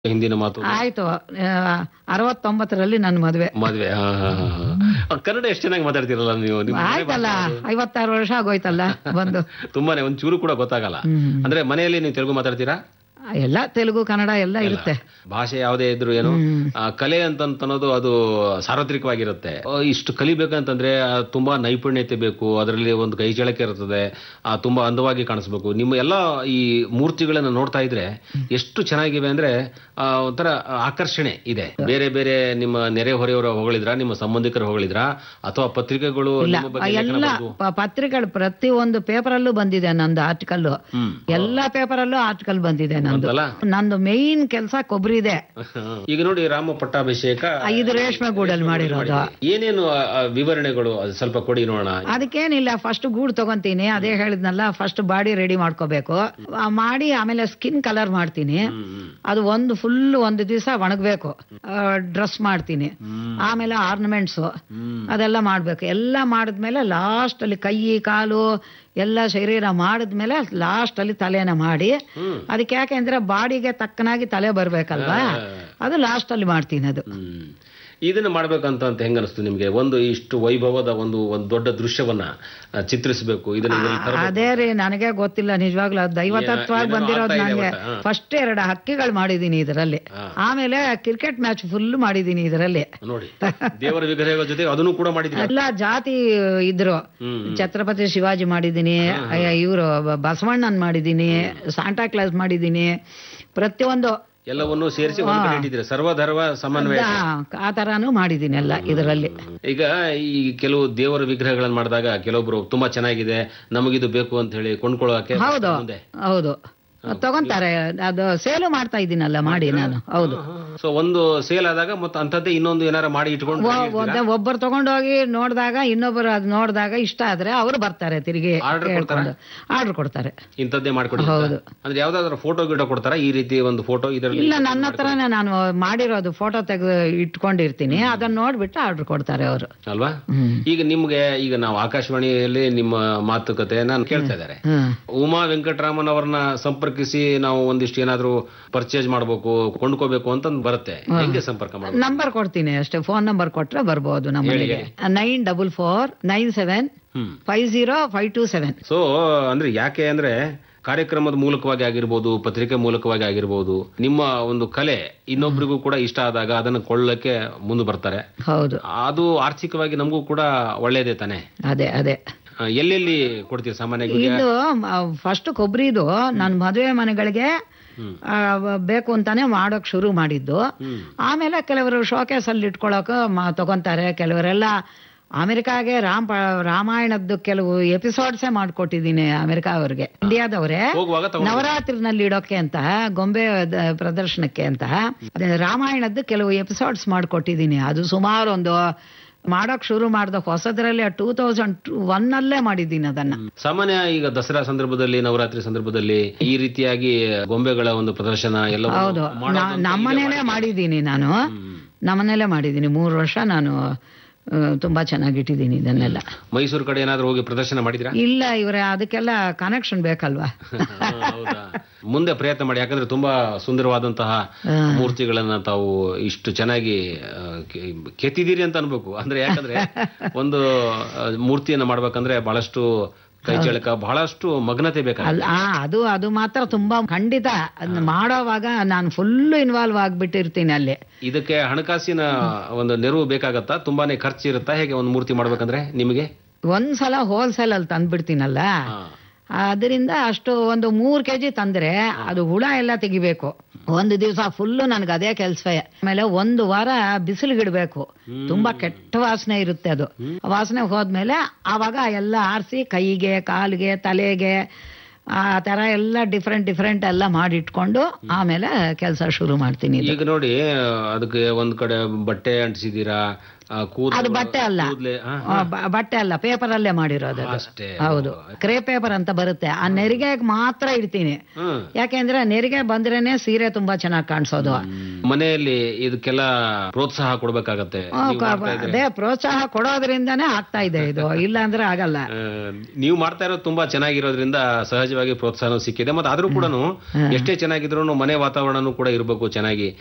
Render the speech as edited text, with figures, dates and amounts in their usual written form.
ಹಿಂದಿನ ಮಾತು ಆಯ್ತು. 69ರಲ್ಲಿ ನನ್ನ ಮದುವೆ. ಮದ್ವೆ. ಕನ್ನಡ ಎಷ್ಟು ಚೆನ್ನಾಗಿ ಮಾತಾಡ್ತಿರಲ್ಲ ನೀವು. ಆಯ್ತಲ್ಲ, 56 ವರ್ಷ ಆಗೋಯ್ತಲ್ಲ ಬಂದು. ತುಂಬಾನೇ ಒಂಚೂರು ಕೂಡ ಗೊತ್ತಾಗಲ್ಲ. ಅಂದ್ರೆ ಮನೆಯಲ್ಲಿ ನೀವು ತೆಲುಗು ಮಾತಾಡ್ತೀರಾ? ಎಲ್ಲ ತೆಲುಗು ಕನ್ನಡ ಎಲ್ಲ ಇರುತ್ತೆ. ಭಾಷೆ ಯಾವುದೇ ಇದ್ರು ಏನು ಕಲೆ ಅಂತನ್ನೋದು ಅದು ಸಾರ್ವತ್ರಿಕವಾಗಿರುತ್ತೆ. ಇಷ್ಟು ಕಲಿಬೇಕಂತಂದ್ರೆ ತುಂಬಾ ನೈಪುಣ್ಯತೆ ಬೇಕು, ಅದರಲ್ಲಿ ಒಂದು ಕೈಚಳಕೆ ಇರ್ತದೆ, ತುಂಬಾ ಅಂದವಾಗಿ ಕಾಣಿಸ್ಬೇಕು. ನಿಮ್ಮ ಎಲ್ಲ ಈ ಮೂರ್ತಿಗಳನ್ನ ನೋಡ್ತಾ ಇದ್ರೆ ಎಷ್ಟು ಚೆನ್ನಾಗಿವೆ ಅಂದ್ರೆ ಒಂಥರ ಆಕರ್ಷಣೆ ಇದೆ. ಬೇರೆ ಬೇರೆ ನಿಮ್ಮ ನೆರೆ ಹೊರೆಯವರ ಹೊಗಳಿದ್ರ, ನಿಮ್ಮ ಸಂಬಂಧಿಕರು ಹೊಗಳಿದ್ರ, ಅಥವಾ ಪತ್ರಿಕೆಗಳು ಎಲ್ಲ ಪತ್ರಿಕೆಗಳು ಪ್ರತಿ ಒಂದು ಪೇಪರ್ ಅಲ್ಲೂ ಬಂದಿದೆ ನಂದು ಆರ್ಟಿಕಲ್. ಎಲ್ಲಾ ಪೇಪರ್ ಅಲ್ಲೂ ಆರ್ಟಿಕಲ್ ಬಂದಿದೆ ನಂದು ಮೇನ್ ಕೆಲಸ ಕೊಬ್ಬರಿ ಇದೆ. ಈಗ ನೋಡಿ, ರಾಮ ಪಟ್ಟಾಭಿಷೇಕ ಇದು ರೇಷ್ಮೆ ಗೂಡಲ್ಲಿ ಮಾಡಿರೋದು. ಏನೇನು ವಿವರಣೆಗಳು ಅದು ಸ್ವಲ್ಪ ಕೊಡಿ ನೋಡೋಣ. ಅದಕ್ಕೇನಿಲ್ಲ, ಫಸ್ಟ್ ಗೂಡು ತಗೊಂತೀನಿ, ಅದೇ ಹೇಳಿದ್ನಲ್ಲ, ಫಸ್ಟ್ ಬಾಡಿ ರೆಡಿ ಮಾಡ್ಕೋಬೇಕು. ಮಾಡಿ ಆಮೇಲೆ ಸ್ಕಿನ್ ಕಲರ್ ಮಾಡ್ತೀನಿ. ಅದು ಒಂದು ದಿವಸ ಒಣಗಬೇಕು. ಡ್ರೆಸ್ ಮಾಡ್ತೀನಿ, ಆಮೇಲೆ ಆರ್ನಮೆಂಟ್ಸ್ ಅದೆಲ್ಲ ಮಾಡ್ಬೇಕು. ಎಲ್ಲ ಮಾಡಿದ್ಮೇಲೆ ಲಾಸ್ಟ್ ಅಲ್ಲಿ ಕೈ ಕಾಲು ಎಲ್ಲ ಶರೀರ ಮಾಡಿದ್ಮೇಲೆ ಲಾಸ್ಟ್ ಅಲ್ಲಿ ತಲೆನ ಮಾಡಿ, ಅದಕ್ಕೆ ಯಾಕೆಂದ್ರೆ ಬಾಡಿಗೆ ತಕ್ಕನಾಗಿ ತಲೆ ಬರ್ಬೇಕಲ್ವಾ, ಅದು ಲಾಸ್ಟ್ ಅಲ್ಲಿ ಮಾಡ್ತೀನಿ. ಅದು ಇದನ್ನ ಮಾಡ್ಬೇಕಂತ ಹೆಂಗ ಅನಿಸ್ತು ನಿಮ್ಗೆ? ಒಂದು ಇಷ್ಟು ವೈಭವದ ಒಂದು ದೊಡ್ಡ ದೃಶ್ಯವನ್ನ ಚಿತ್ರಿಸಬೇಕು, ಅದೇ ರೀ ನನಗೆ ಗೊತ್ತಿಲ್ಲ ನಿಜವಾಗ್ಲೂ. ದೈವತತ್ವವಾಗಿ ಬಂದಿರೋದು ನನಗೆ. ಫಸ್ಟ್ 2 ಹಕ್ಕಿಗಳು ಮಾಡಿದೀನಿ ಇದರಲ್ಲಿ, ಆಮೇಲೆ ಕ್ರಿಕೆಟ್ ಮ್ಯಾಚ್ ಫುಲ್ ಮಾಡಿದೀನಿ ಇದರಲ್ಲಿ. ನೋಡಿ, ದೇವರ ವಿಗ್ರಹಗಳ ಜೊತೆ ಅದನ್ನು ಕೂಡ ಮಾಡಿದೀನಿ. ಎಲ್ಲ ಜಾತಿ ಇದ್ರು, ಛತ್ರಪತಿ ಶಿವಾಜಿ ಮಾಡಿದೀನಿ, ಇವರು ಬಸವಣ್ಣನ್ ಮಾಡಿದೀನಿ, ಸಾಂಟಾ ಕ್ಲಾಸ್ ಮಾಡಿದೀನಿ, ಪ್ರತಿಯೊಂದು ಎಲ್ಲವನ್ನೂ ಸೇರಿಸಿ ಸರ್ವಧರ್ಮ ಸಮನ್ವಯ ಆ ತರಾನು ಮಾಡಿದೀನಿ ಎಲ್ಲ ಇದರಲ್ಲಿ. ಈಗ ಈ ಕೆಲವು ದೇವರ ವಿಗ್ರಹಗಳನ್ನು ಮಾಡಿದಾಗ ಕೆಲವೊಬ್ರು ತುಂಬಾ ಚೆನ್ನಾಗಿದೆ, ನಮಗಿದು ಬೇಕು ಅಂತ ಹೇಳಿ ಕೊಂಡ್ಕೊಳ್ಳೋಕೆ ಹೌದು ತಗೊಂತಾರೆ. ಅದು ಸೇಲು ಮಾಡ್ತಾ ಇದ್ದೀನಲ್ಲ ಮಾಡಿ ನಾನು. ಹೌದು. ಸೊ ಒಂದು ಸೇಲ್ ಆದಾಗ ಮತ್ತೆ ಅಂತದ್ದೇ ಇನ್ನೊಂದು ಏನಾರ ಮಾಡಿ ಇಟ್ಕೊಂಡು ಒಬ್ಬರು ತಗೊಂಡೋಗಿ ನೋಡಿದಾಗ ಇನ್ನೊಬ್ಬರು ಅದು ನೋಡಿದಾಗ ಇಷ್ಟ ಆದ್ರೆ ಅವರು ಬರ್ತಾರೆ ತಿರುಗಿ ಆರ್ಡರ್ ಕೊಡ್ತಾರೆ. ಇಂಥದ್ದೇ ಮಾಡ್ಕೊಡಿ. ಹೌದು. ಅಂದ್ರೆ ಯಾವ್ದಾದ್ರು ಫೋಟೋ ಗಿಡ ಕೊಡ್ತಾರ ಈ ರೀತಿ ಒಂದು ಫೋಟೋ? ಇದರಲ್ಲಿ ಇಲ್ಲ, ನನ್ನ ಹತ್ರನೇ ನಾನು ಮಾಡಿರೋದು ಫೋಟೋ ತೆಗೆದು ಇಟ್ಕೊಂಡಿರ್ತೀನಿ, ಅದನ್ನ ನೋಡ್ಬಿಟ್ಟು ಆರ್ಡರ್ ಕೊಡ್ತಾರೆ ಅವರು ಅಲ್ವಾ. ಈಗ ನಿಮ್ಗೆ ಈಗ ನಾವು ಆಕಾಶವಾಣಿಯಲ್ಲಿ ನಿಮ್ಮ ಮಾತುಕತೆ ನಾನು ಕೇಳ್ತಾ ಇದ್ದಾರೆ. ಉಮಾ ವೆಂಕಟರಾಮನ್ ಅವ್ರನ್ನ ಸಂಪರ್ಕಿಸಿ ನಾವು ಒಂದಿಷ್ಟು ಏನಾದ್ರು ಪರ್ಚೇಸ್ ಮಾಡ್ಬೇಕು, ಕೊಂಡ್ಕೋಬೇಕು ಅಂತ ಬರುತ್ತೆ. ಹೆಂಗೆ ಸಂಪರ್ಕ ಮಾಡಿ? ನಂಬರ್ ಕೊಡ್ತೀನಿ ಅಷ್ಟೇ, ಫೋನ್ ನಂಬರ್ ಕೊಟ್ರೆ ಬರ್ಬೋದು ನಮ್ಮಲ್ಲಿಗೆ. 9447975057. ಸೊ ಅಂದ್ರೆ ಯಾಕೆ ಅಂದ್ರೆ ಕಾರ್ಯಕ್ರಮದ ಮೂಲಕವಾಗಿ ಆಗಿರ್ಬೋದು, ಪತ್ರಿಕೆ ಮೂಲಕವಾಗಿ ಆಗಿರ್ಬೋದು, ನಿಮ್ಮ ಒಂದು ಕಲೆ ಇನ್ನೊಬ್ರಿಗೂ ಕೂಡ ಇಷ್ಟ ಆದಾಗ ಅದನ್ನು ಕೊಳ್ಳಕ್ಕೆ ಮುಂದೆ ಬರ್ತಾರೆ. ಹೌದು, ಅದು ಆರ್ಥಿಕವಾಗಿ ನಮಗೂ ಕೂಡ ಒಳ್ಳೇದೇ ತಾನೆ. ಅದೇ ಎಲ್ಲೆಲ್ಲಿ ಕೊಡ್ತೀವಿ ಸಾಮಾನ್ಯವಾಗಿ? ಇದು ಫಸ್ಟ್ ಕೊಬ್ಬರಿದು ನಾನು ಮದುವೆ ಮನೆಗಳಿಗೆ ಬೇಕು ಅಂತಾನೆ ಮಾಡೋಕ್ ಶುರು ಮಾಡಿದ್ದು. ಆಮೇಲೆ ಕೆಲವರು ಶೋಕೇಸ್ ಅಲ್ಲಿ ಇಟ್ಕೊಳಕ್ ತಗೊಂತಾರೆ. ಕೆಲವರೆಲ್ಲ ಅಮೆರಿಕಾಗೆ ರಾಮಾಯಣದ್ದು ಕೆಲವು ಎಪಿಸೋಡ್ಸೇ ಮಾಡ್ಕೊಟ್ಟಿದ್ದೀನಿ ಅಮೆರಿಕಾ ಅವ್ರಿಗೆ. ಇಂಡಿಯಾದವ್ರೆ ನವರಾತ್ರಿನಲ್ಲಿ ಇಡೋಕೆ ಅಂತ, ಗೊಂಬೆ ಪ್ರದರ್ಶನಕ್ಕೆ ಅಂತ ರಾಮಾಯಣದ್ದು ಕೆಲವು ಎಪಿಸೋಡ್ಸ್ ಮಾಡ್ಕೊಟ್ಟಿದ್ದೀನಿ. ಅದು ಸುಮಾರು ಒಂದು ಮಾಡೋಕ್ ಶುರು ಮಾಡ್ದ ಹೊಸದ್ರಲ್ಲಿ 2001 ಮಾಡಿದ್ದೀನಿ ಅದನ್ನ. ಸಾಮಾನ್ಯ ಈಗ ದಸರಾ ಸಂದರ್ಭದಲ್ಲಿ, ನವರಾತ್ರಿ ಸಂದರ್ಭದಲ್ಲಿ ಈ ರೀತಿಯಾಗಿ ಗೊಂಬೆಗಳ ಒಂದು ಪ್ರದರ್ಶನ ಎಲ್ಲ ಹೌದು, ನಮ್ಮನೇಲೆ ಮಾಡಿದ್ದೀನಿ. ನಾನು ನಮ್ಮನೇಲೆ ಮಾಡಿದ್ದೀನಿ 3 ವರ್ಷ. ನಾನು ತುಂಬಾ ಚೆನ್ನಾಗಿಟ್ಟಿದ್ದೀನಿ ಇದನ್ನೆಲ್ಲ. ಮೈಸೂರು ಕಡೆ ಏನಾದ್ರು ಹೋಗಿ ಪ್ರದರ್ಶನ ಮಾಡಿದ್ರ? ಇಲ್ಲ, ಇವರೇ ಅದಕ್ಕೆಲ್ಲ ಕನೆಕ್ಷನ್ ಬೇಕಲ್ವಾ. ಮುಂದೆ ಪ್ರಯತ್ನ ಮಾಡಿ, ಯಾಕಂದ್ರೆ ತುಂಬಾ ಸುಂದರವಾದಂತಹ ಮೂರ್ತಿಗಳನ್ನ ತಾವು ಇಷ್ಟು ಚೆನ್ನಾಗಿ ಕೆತ್ತಿದ್ದೀರಿ ಅಂತ ಅನ್ಬೇಕು. ಅಂದ್ರೆ ಯಾಕಂದ್ರೆ ಒಂದು ಮೂರ್ತಿಯನ್ನ ಮಾಡ್ಬೇಕಂದ್ರೆ ಬಹಳಷ್ಟು ಕೈಚಳಕ, ಬಹಳಷ್ಟು ಮಗ್ನತೆ ಬೇಕಾಗಲ್ಲ. ಅದು ಮಾತ್ರ ತುಂಬಾ ಖಂಡಿತ. ಅದನ್ನ ಮಾಡೋವಾಗ ನಾನು ಫುಲ್ ಇನ್ವಾಲ್ವ್ ಆಗ್ಬಿಟ್ಟಿರ್ತೀನಿ ಅಲ್ಲಿ. ಇದಕ್ಕೆ ಹಣಕಾಸಿನ ಒಂದು ನೆರವು ಬೇಕಾಗತ್ತಾ? ತುಂಬಾನೇ ಖರ್ಚು ಇರುತ್ತಾ ಹೇಗೆ ಒಂದು ಮೂರ್ತಿ ಮಾಡ್ಬೇಕಂದ್ರೆ ನಿಮಗೆ? ಒಂದ್ಸಲ ಹೋಲ್ಸೇಲ್ ಅಲ್ಲಿ ತಂದ್ಬಿಡ್ತೀನಲ್ಲ, ಅದರಿಂದ ಅಷ್ಟು ಒಂದು 3 kg ತಂದ್ರೆ ಅದು ಹುಳ ಎಲ್ಲ ತೆಗಿಬೇಕು. ಒಂದು ದಿವಸ ಫುಲ್ಲು ನನ್ಗೆ ಅದೇ ಕೆಲ್ಸವೇ. ಆಮೇಲೆ 1 ವಾರ ಬಿಸಿಲಿಗಿಡ್ಬೇಕು, ತುಂಬಾ ಕೆಟ್ಟ ವಾಸನೆ ಇರುತ್ತೆ. ಅದು ವಾಸನೆ ಹೋದ್ಮೇಲೆ ಆವಾಗ ಎಲ್ಲ ಆರಿಸಿ ಕೈಗೆ, ಕಾಲಿಗೆ, ತಲೆಗೆ ಆ ತರ ಎಲ್ಲ ಡಿಫ್ರೆಂಟ್ ಎಲ್ಲ ಮಾಡಿಟ್ಕೊಂಡು ಆಮೇಲೆ ಕೆಲಸ ಶುರು ಮಾಡ್ತೀನಿ. ಈಗ ನೋಡಿ, ಅದಕ್ಕೆ ಒಂದ್ ಕಡೆ ಬಟ್ಟೆ ಅಂಟಿಸಿದೀರಾ, ಅದು ಬಟ್ಟೆ ಅಲ್ಲ, ಬಟ್ಟೆ ಅಲ್ಲ, ಪೇಪರ್ ಅಲ್ಲೇ ಮಾಡಿರೋದು. ಅಷ್ಟೇ. ಹೌದು, ಕ್ರೇ ಪೇಪರ್ ಅಂತ ಬರುತ್ತೆ. ಆ ನೆರಿಗೆಗೆ ಮಾತ್ರ ಇಡ್ತೀನಿ, ಯಾಕೆಂದ್ರೆ ನೆರಿಗೆ ಬಂದ್ರೇನೆ ಸೀರೆ ತುಂಬಾ ಚೆನ್ನಾಗಿ ಕಾಣಿಸೋದು. ಮನೆಯಲ್ಲಿ ಇದಕ್ಕೆಲ್ಲ ಪ್ರೋತ್ಸಾಹ ಕೊಡ್ಬೇಕಾಗತ್ತೆ. ಅದೇ ಪ್ರೋತ್ಸಾಹ ಕೊಡೋದ್ರಿಂದಾನೇ ಆಗ್ತಾ ಇದೆ ಇದು, ಇಲ್ಲ ಅಂದ್ರೆ ಆಗಲ್ಲ. ನೀವು ಮಾಡ್ತಾ ಇರೋದು ತುಂಬಾ ಚೆನ್ನಾಗಿರೋದ್ರಿಂದ ಸಹಜವಾಗಿ ಪ್ರೋತ್ಸಾಹ ಸಿಕ್ಕಿದೆ. ಮತ್ತೆ ಆದ್ರೂ ಕೂಡ ಎಷ್ಟೇ ಚೆನ್ನಾಗಿದ್ರು ಮನೆ ವಾತಾವರಣನೂ ಕೂಡ ಇರಬೇಕು ಚೆನ್ನಾಗಿ.